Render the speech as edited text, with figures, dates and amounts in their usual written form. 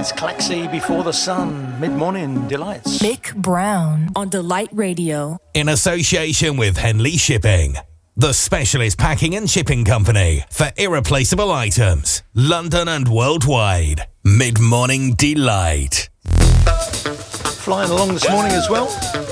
It's Claxy Before the Sun. Mid-morning delights. Mick Brown on Delight Radio. In association with Henley Shipping, the specialist packing and shipping company for irreplaceable items, London and worldwide. Mid-morning delight. Flying along this morning as well.